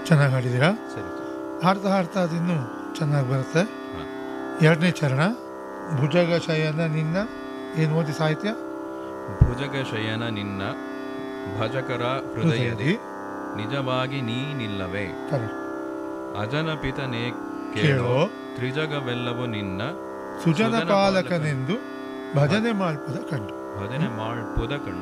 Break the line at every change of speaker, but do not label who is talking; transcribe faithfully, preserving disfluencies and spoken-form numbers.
ಚೆನ್ನಾಗಿ ಹಾಡಿದ್ದೀರಾ.
ಸರಿ.
ಹಾಡ್ತಾ ಹಾಡ್ತಾ ಅದಿನ್ನೂ ಚೆನ್ನಾಗಿ ಬರುತ್ತೆ.
ಹಾಂ.
ಎರಡನೇ ಚರಣ ಭುಜಗ ಶಯನ ನಿನ್ನ ಏನು ಓದಿ ಸಾಹಿತ್ಯ.
ಭುಜಗ ಶಯನ ನಿನ್ನ ಭಜಕರ ಹೃದಯದಿ ನಿಜವಾಗಿ ನೀನಿಲ್ಲವೇ.
ಕರೆಕ್ಟ್.
ಅಜನ ಪಿತನೇ ಕೇಳೋ
ಕೇಳೋ
ತ್ರಿಜಗವೆಲ್ಲವೂ ನಿನ್ನ
ಸುಜನ ಪಾಲಕನೆಂದು ಭಜನೆ ಮಾಡ್ಪದ ಕಂಡು.
ಭಜನೆ ಮಾಡ್ಪುದ ಕಂಡು.